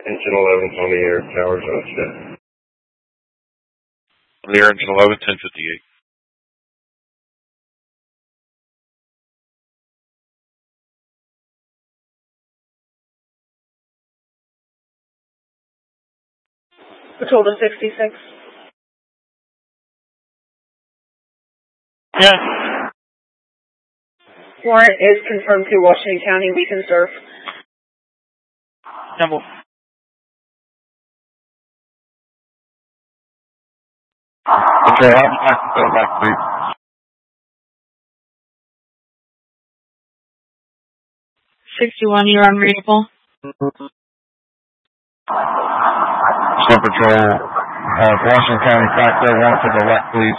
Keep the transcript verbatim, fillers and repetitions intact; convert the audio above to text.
Engine eleven's on the air, tower's on set. On the air, engine eleven, ten fifty-eight. Patrol to sixty-six. Yeah. Warrant is confirmed to Washington County. We can serve. Campbell. Okay, I'm back. Go back, please. sixty-one, you're unreadable. Snow Patrol, uh, Washington County Factor, one to the left, please.